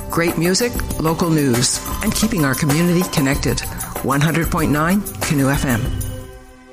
Great music, local news, and keeping our community connected. 100.9 Canoe FM.